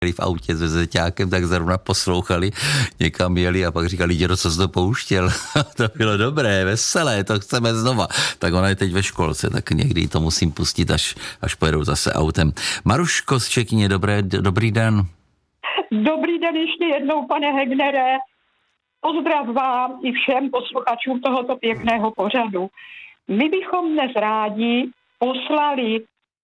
v autě se zeťákem, tak zrovna poslouchali, někam jeli a pak říkali, dědo, co jsi to pouštěl? To bylo dobré, veselé, to chceme znova. Tak ona je teď ve školce, tak někdy to musím pustit, až pojedou zase autem. Maruško z Čekyně, dobrý den. Dobrý den ještě jednou, pane Hegnere. Pozdrav vám i všem posluchačům tohoto pěkného pořadu. My bychom dnes rádi poslali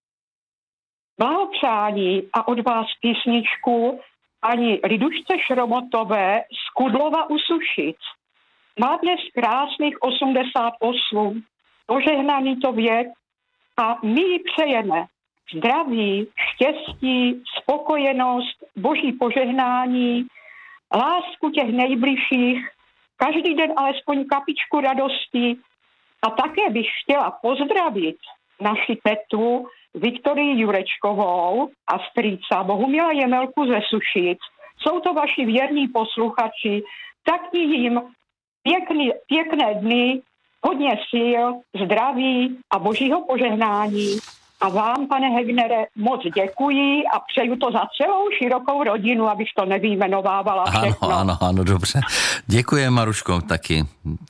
blahopřání a od vás písničku paní Lidušce Šromotové z Kudlova u Sušic. Má dnes krásných 88, požehnaný to věk a my ji přejeme zdraví, štěstí, spokojenost, boží požehnání, lásku těch nejbližších, každý den alespoň kapičku radosti a také bych chtěla pozdravit naši tetu Viktorii Jurečkovou a strýca Bohumila Jemelku ze Sušic. Jsou to vaši věrní posluchači, tak jim pěkné dny, hodně sil, zdraví a božího požehnání. A vám, pane Hegnere, moc děkuji a přeju to za celou širokou rodinu, abych to nevyjmenovávala všechno. Ano, dobře. Děkuji, Maruško, taky.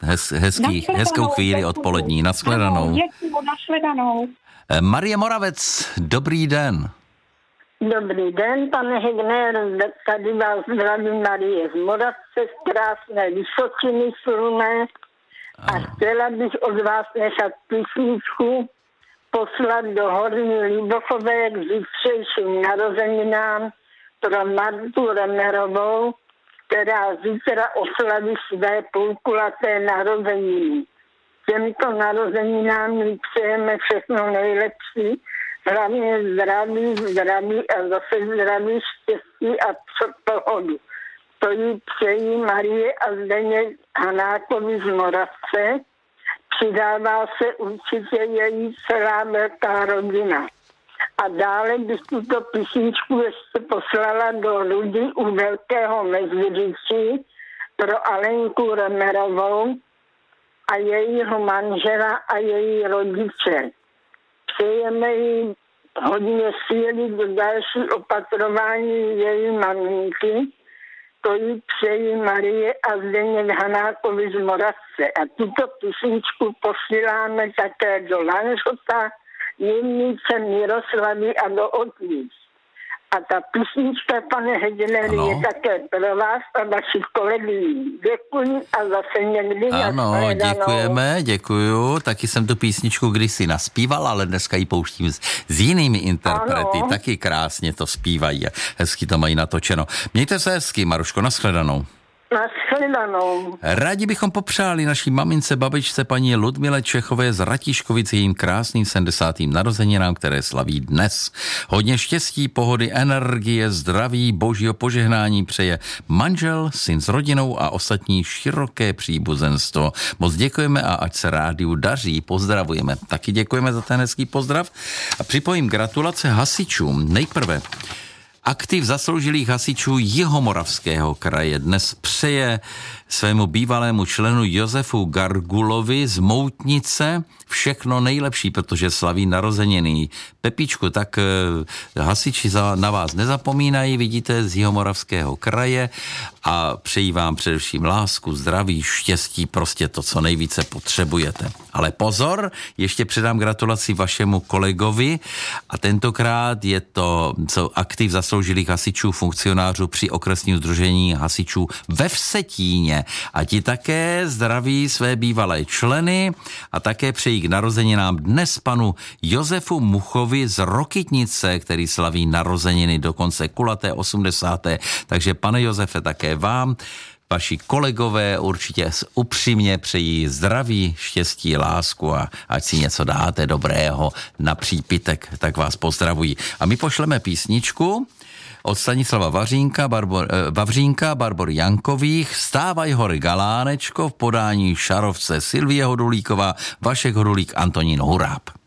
Hezkou chvíli odpolední. Nashledanou. Děkuji, nashledanou. Marie Moravec, dobrý den. Dobrý den, pane Hegner, tady vás zdraví Marie z Moravce, z krásné Vysočiny slunné a chtěla bych od vás nechat písničku poslat do Horní Líbochové k zítřejším narozeninám pro Martu Remerovou, která zítra oslaví své půlkulaté narozeniny. Těmto narozeninám my přejeme všechno nejlepší, hlavně zdraví a zase zdraví, štěstí a pohodu. To jí přejí Marie a Zdeněk Hanákovi z Moravce. Přidává se určitě její celá velká rodina. A dále bych tuto písničku ještě poslala do Rudy u Velkého Mezvyříčí pro Alenku Remerovou a jejího manžela a její rodiče. Přejeme jí hodně síly do další opatrování její maminky. To jí přejí Marie a Zdeněk Hanákovi z Moravce. A tuto písničku posíláme také do Lanžhota, Jemnice, Miroslavy a do Otvíc. A ta písnička, pane Hegener, je také pro vás a vašich kolegů. Děkuji a zase někdy. Ano, děkuju. Taky jsem tu písničku kdysi naspíval, ale dneska ji pouštím s jinými interprety. Ano. Taky krásně to zpívají a hezky to mají natočeno. Mějte se hezky, Maruško, nashledanou. Nashledanou. Rádi bychom popřáli naší mamince, babičce paní Ludmile Čechové z Ratiškovic jejím krásným 70. narozeninám, které slaví dnes. Hodně štěstí, pohody, energie, zdraví, božího požehnání přeje manžel, syn s rodinou a ostatní široké příbuzenstvo. Moc děkujeme a ať se rádiu daří, pozdravujeme. Taky děkujeme za ten hezký pozdrav a připojím gratulace hasičům. Nejprve aktiv zasloužilých hasičů Jihomoravského kraje dnes přeje svému bývalému členu Josefu Gargulovi z Moutnice všechno nejlepší, protože slaví narozeniny. Pepičku, tak hasiči na vás nezapomínají, vidíte, z Jihomoravského kraje a přeji vám především lásku, zdraví, štěstí, prostě to, co nejvíce potřebujete. Ale pozor, ještě předám gratulaci vašemu kolegovi a tentokrát je to aktiv zasloužilých hasičů, funkcionářů při okresním sdružení hasičů ve Vsetíně. A ti také zdraví své bývalé členy a také přejí k narozeninám dnes panu Josefu Muchovi z Rokytnice, který slaví narozeniny dokonce kulaté 80. Takže pane Josefe, také vám, vaši kolegové určitě upřímně přejí zdraví, štěstí, lásku a ať si něco dáte dobrého na přípitek, tak vás pozdravují. A my pošleme písničku od Stanislava Vavřínka, Barbory Jankových, Vstávaj hory Galánečko v podání Šarovce Silvie Hodulíková, Vašek Hodulík, Antonín Huráb.